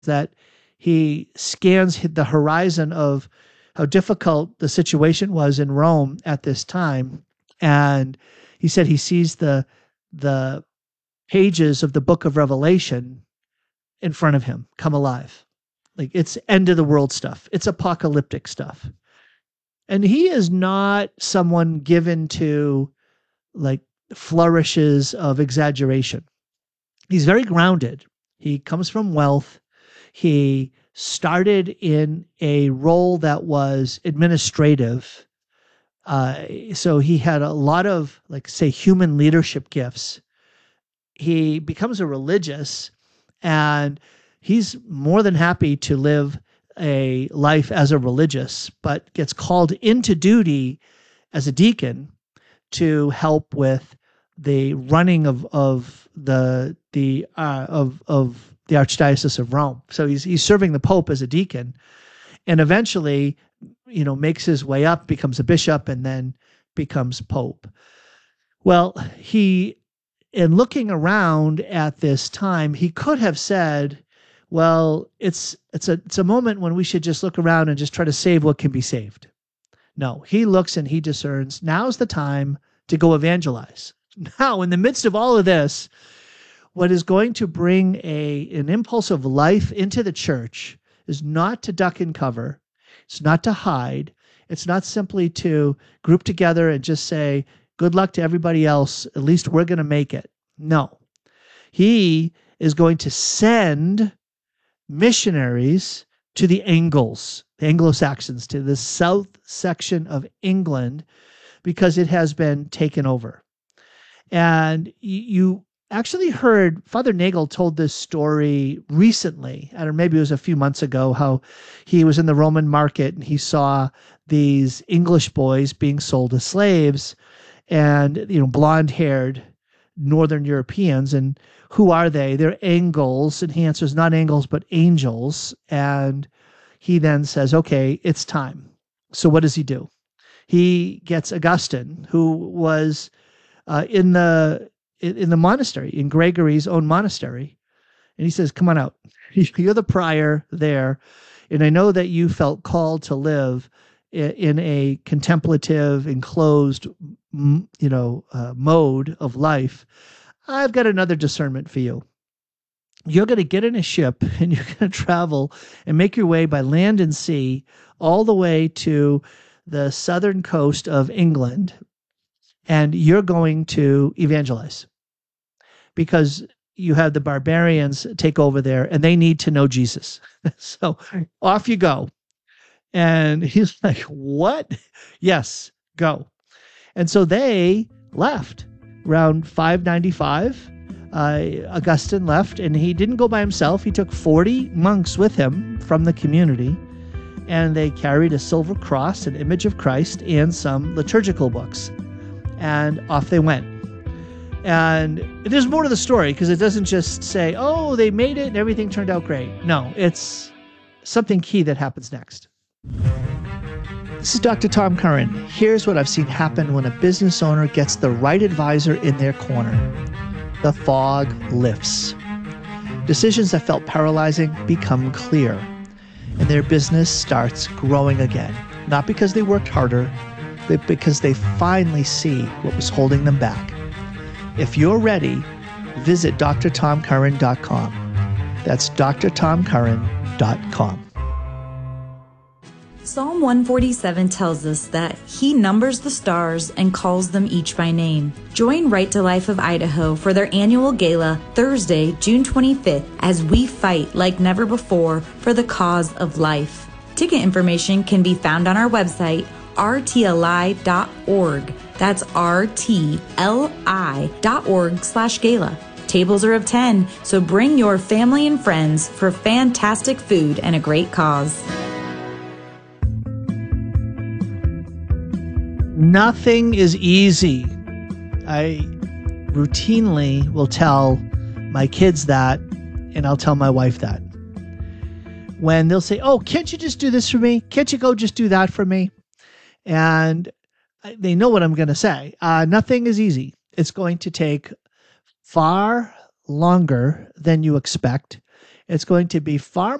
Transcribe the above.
that he scans the horizon of how difficult the situation was in Rome at this time. And he said he sees the pages of the book of Revelation in front of him come alive. Like, it's end of the world stuff. It's apocalyptic stuff. And he is not someone given to like flourishes of exaggeration. He's very grounded. He comes from wealth. He started in a role that was administrative. So he had a lot of, like, say, human leadership gifts. He becomes a religious, and he's more than happy to live a life as a religious, but gets called into duty as a deacon to help with the running of the Archdiocese of Rome. So he's serving the Pope as a deacon, and eventually, makes his way up, becomes a bishop, and then becomes Pope. Well, in looking around at this time, he could have said, well, it's a moment when we should just look around and just try to save what can be saved. No, he looks and he discerns, now's the time to go evangelize. Now, in the midst of all of this, what is going to bring an impulse of life into the church is not to duck and cover. It's not to hide. It's not simply to group together and just say, good luck to everybody else. At least we're going to make it. No. He is going to send missionaries to the Anglo-Saxons, to the south section of England, because it has been taken over. And you actually heard Father Nagel told this story recently, or maybe it was a few months ago, how he was in the Roman market and he saw these English boys being sold as slaves, and blonde-haired Northern Europeans. And who are they? They're Angles. And he answers, not Angles, but angels. And he then says, okay, it's time. So what does he do? He gets Augustine, who was in the monastery, in Gregory's own monastery. And he says, come on out. You're the prior there. And I know that you felt called to live in a contemplative, enclosed, mode of life. I've got another discernment for you. You're going to get in a ship and you're going to travel and make your way by land and sea all the way to the southern coast of England, and you're going to evangelize because you have the barbarians take over there and they need to know Jesus. So off you go. And he's like, what? Yes, go. And so they left around 595. Augustine left, and he didn't go by himself. He took 40 monks with him from the community, and they carried a silver cross, an image of Christ, and some liturgical books. And off they went. And there's more to the story, because it doesn't just say, oh, they made it and everything turned out great. No, it's something key that happens next. This is Dr. Tom Curran. Here's what I've seen happen when a business owner gets the right advisor in their corner. The fog lifts. Decisions that felt paralyzing become clear, and their business starts growing again. Not because they worked harder, but because they finally see what was holding them back. If you're ready, visit drtomcurran.com. That's drtomcurran.com. Psalm 147 tells us that He numbers the stars and calls them each by name. Join Right to Life of Idaho for their annual gala Thursday, June 25th, as we fight like never before for the cause of life. Ticket information can be found on our website, rtli.org. That's rtli.org/gala. Tables are of 10, so bring your family and friends for fantastic food and a great cause. Nothing is easy. I routinely will tell my kids that, and I'll tell my wife that. When they'll say, oh, can't you just do this for me? Can't you go just do that for me? And they know what I'm going to say. Nothing is easy. It's going to take far longer than you expect. It's going to be far